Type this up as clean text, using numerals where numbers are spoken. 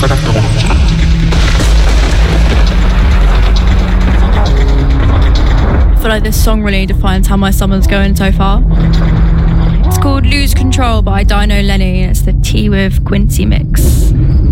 I feel like this song really defines how my summer's going so far. It's called Lose Control by Dino Lenny, and it's the Tea with Quincy mix.